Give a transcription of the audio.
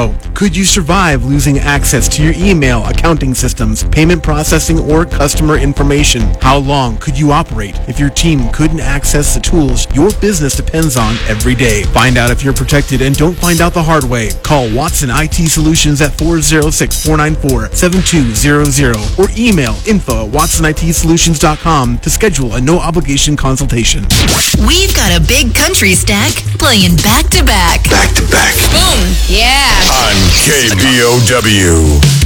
grow? Could you survive losing access to your email, accounting systems, payment processing, or customer information? How long could you operate if your team couldn't access the tools your business depends on every day? Find out if you're protected and don't find out the hard way. Call Watson IT Solutions at 406-494-7200 or email info@watsonitsolutions.com to schedule a no-obligation consultation. We've got a big country stack playing back to back. Back to back. Boom. Yeah. On KBOW.